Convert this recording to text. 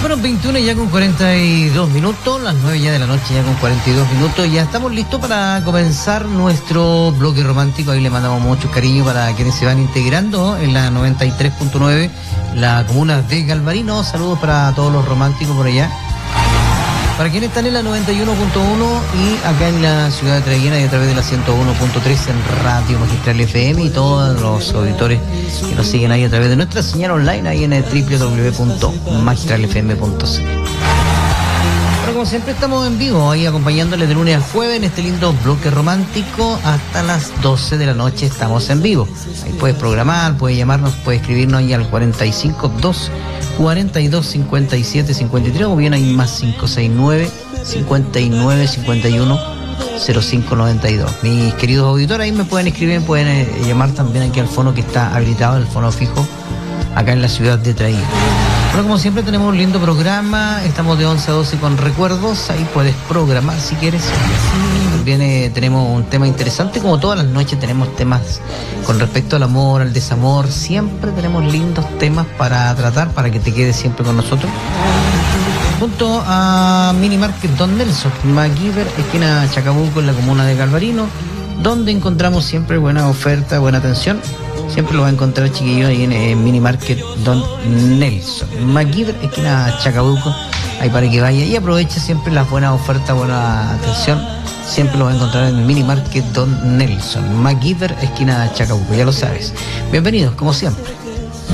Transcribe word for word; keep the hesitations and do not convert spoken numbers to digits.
Bueno, veintiuno ya con cuarenta y dos minutos, las nueve ya de la noche ya con cuarenta y dos minutos. Ya estamos listos para comenzar nuestro bloque romántico. Ahí le mandamos mucho cariño para quienes se van integrando en la noventa y tres punto nueve, la comuna de Galvarino. Saludos para todos los románticos por allá. Para quienes están en la noventa y uno punto uno y acá en la ciudad de Traiguera y a través de la ciento uno punto tres en Radio Magistral F M y todos los auditores que nos siguen ahí a través de nuestra señal online ahí en el doble u doble u doble u punto magistral f m punto c l. Bueno, como siempre estamos en vivo ahí acompañándoles de lunes a jueves en este lindo bloque romántico hasta las doce de la noche estamos en vivo. Ahí puedes programar, puedes llamarnos, puedes escribirnos ahí al cuarenta y cinco dos cuarenta y dos cincuenta y siete cincuenta y tres o bien hay más cinco seis nueve cincuenta y nueve cincuenta y uno cero cinco noventa y dos. Mis queridos auditores ahí me pueden escribir, pueden eh, llamar también aquí al fono que está habilitado, el fono fijo acá en la ciudad de Traiguera. Bueno, como siempre tenemos un lindo programa, estamos de once a doce con recuerdos, ahí puedes programar si quieres. También eh, tenemos un tema interesante, como todas las noches tenemos temas con respecto al amor, al desamor, siempre tenemos lindos temas para tratar, para que te quedes siempre con nosotros. Junto a Mini Market Don Nelson, MacGyver, esquina Chacabuco, en la comuna de Galvarino, donde encontramos siempre buena oferta, buena atención. Siempre lo va a encontrar, chiquillos, ahí en el Mini Market Don Nelson, MacGyver, esquina Chacabuco, ahí para que vaya y aproveche siempre las buenas ofertas, buena atención. Siempre lo va a encontrar en el Mini Market Don Nelson, MacGyver, esquina Chacabuco, ya lo sabes. Bienvenidos, como siempre.